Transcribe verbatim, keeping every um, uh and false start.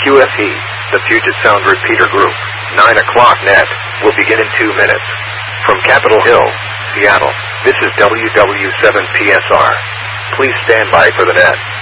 Q F E, the Puget Sound Repeater Group, nine o'clock net, will begin in two minutes. From Capitol Hill, Seattle, this is W W seven P S R. Please stand by for the net.